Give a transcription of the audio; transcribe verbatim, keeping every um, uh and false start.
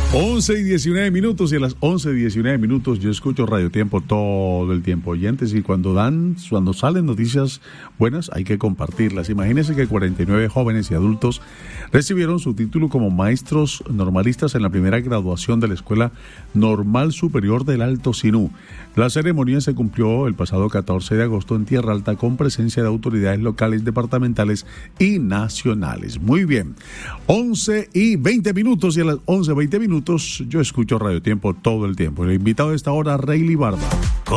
once y diecinueve minutos, y a las once y diecinueve minutos yo escucho Radio Tiempo todo el tiempo, oyentes, y cuando dan, cuando salen noticias buenas hay que compartirlas. Imagínense que cuarenta y nueve jóvenes y adultos recibieron su título como maestros normalistas en la primera graduación de la Escuela Normal Superior del Alto Sinú. La ceremonia se cumplió el pasado catorce de agosto en Tierra Alta con presencia de autoridades locales, departamentales y nacionales. Muy bien, once y veinte minutos, y a las once y veinte minutos yo escucho Radio Tiempo todo el tiempo. El invitado de esta hora, Rayleigh Barba.